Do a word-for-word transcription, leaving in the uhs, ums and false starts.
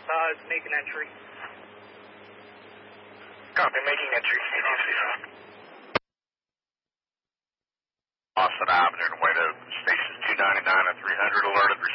Uh, make an entry. Copy, making entry. Austin Avenue, way to stations two ninety-nine and three hundred, alerted.